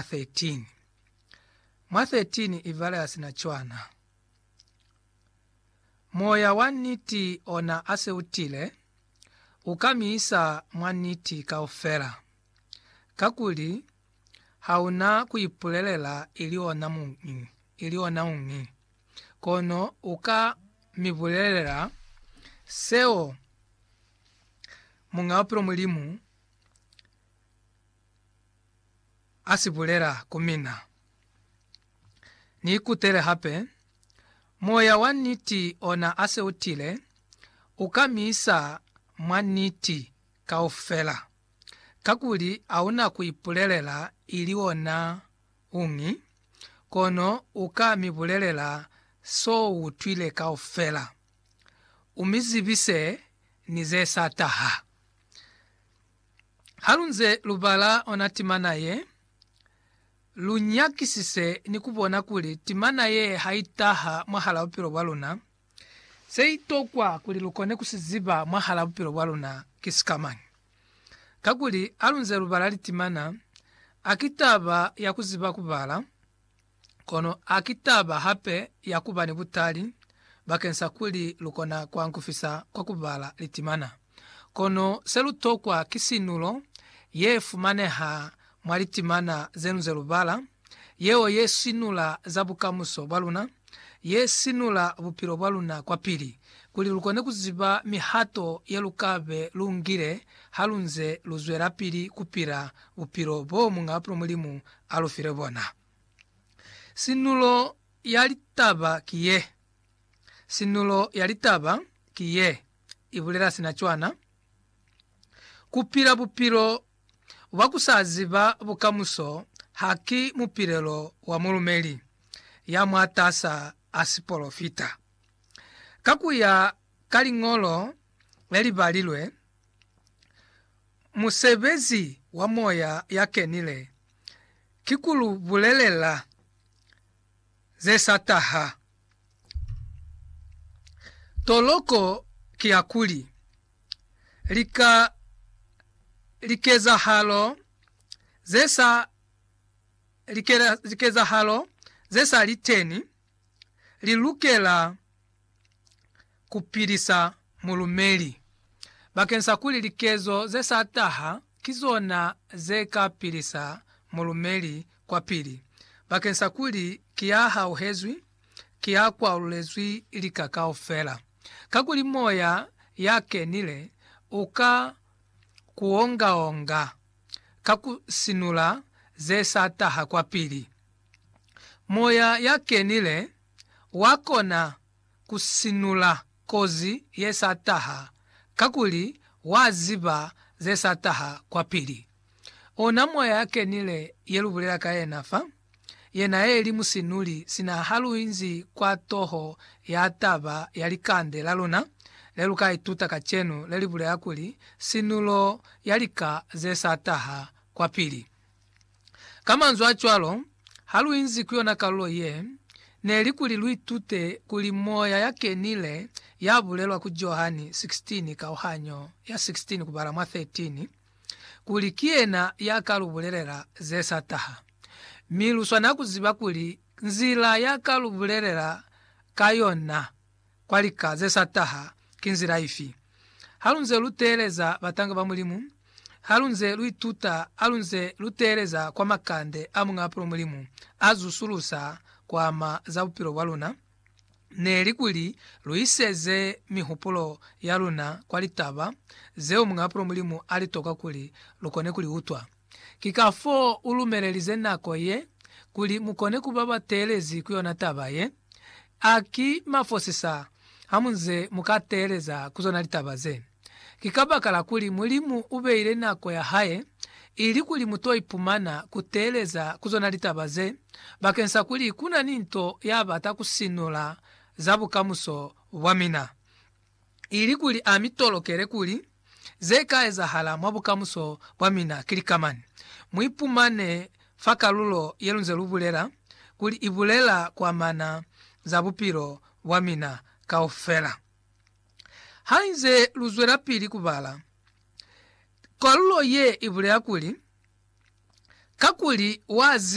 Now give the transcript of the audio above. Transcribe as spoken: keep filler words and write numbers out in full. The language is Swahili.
thirteen. Mwa thirteen ivale asinachwana. Moya waniti ona ase utile, ukamisa mwaniti kaofela. Kakuli hauna kuipulelela iliona mungi, iliona ungi. Kono uka mibulelela seo mungapro mulimu asibulera kumina. Ni kutere hape, moya waniti ona ase utile, ukamisa mwaniti kaofela. Kakuli hauna kuipulelela iliona ungi, kono uka mibulelela so utwile kaofela. Umizibise nize sataha. Halunze lubala onatimana ye, lunyakisise ni kubona kuli timana ye haitaha mwahala upiro waluna, seitokwa kuli lukone kusiziba mwahala upiro waluna kisikamani. Kakuli halunze lubala litimana, akitaba ya kuziba kubala, kono akitaba hape ya kubani butali, bakensa kuli lukona kwa nkufisa kwa kubala litimana. Kono selutokwa kisinulo, ye fumaneha mwalitimana zenu zelubala, yeo ye sinula zabukamuso baluna, ye sinula bupiro baluna kwa pili. Kuli lukone kuziba mihato ye lukabe lungire, halunze luzwera pili kupira bupiro bo mungapro mulimu alufire bona. Sinulo yalitaba kiye. Sinulo yalitaba kiye. Ibulera sinachwana. Kupira bupiro wakusaziba bukamuso haki mupirelo wa mulumeli ya mwatasa asiporofita. Kakuya kalingolo lelibalilwe, musebezi wa moya ya kenile, kikulu bulelela ze sataha. Toloko kiakuli, lika likeza halo, zesa likeza, likeza halo, zesa liteni, lilukela kupirisa mulumeli. Bakensa kuli likezo zesa ataha, kizona zeka pirisa mulumeli kwa pili. Bakensa kuli kiaha uhezwi, kiakwa ulezwi ilikakao fela. Kakuli moya yake nile, uka kuonga onga, kakusinula zesa ataha kwa pili. Moya yake nile, wakona kusinula kozi yesa ataha, kakuli waziba zesa ataha kwa pili. Ona moya yake nile yelubulera kaye nafa, yena eli musinuli sina halu inzi kwa toho ya ataba yalikande laluna, leluka ituta kachenu lelibulera kuli, sinulo yalika zesa ataha kwa pili. Kama nzo achwalo, halu inzi kuyona kalulo ye, neli kuli luitute kuli moya yake nile ya bulelwa ku Johani sixteen kauhanyo ya sixteen kubala mwa thirteen, kuli kiena ya kalubulelera zesa ataha. Miluswa na kuziba kuli nzila ya kalubulelera kayona kwalika zesa ataha kinzira ifi. Halunze luteleza batanga bamulimu, halunze luituta, halunze luteleza kwa makande amungapro mulimu, azusulusa kwa ama zaupiro waluna, neli kuli luiseze mihupulo ya luna kwa litaba, zeo mungapro mulimu alitoka kuli lukone kuli utwa. Kikafo ulumerelize nako ye, kuli mukone kubaba telezi kuyona taba ye, aki mafosisa hamunze mukateleza kuzona litabaze. Kikabakala kuli mulimu ubeire nako ya haye, ili kuli mutoi pumana kuteleza kuzona litabaze, bakensa kuli kuna ninto yabata kusinula zabukamuso wamina. Ili kuli amitolokere kuli, zeka eza hala mwabukamuso wamina kilikamani. Muipumane fakalulo yelunze lubulera, kuli ibulela kwa mana zabupiro wamina kaofela. Hainze luzwera pili kubala, kwa lulo ye ibulea kuli, kakuli wazi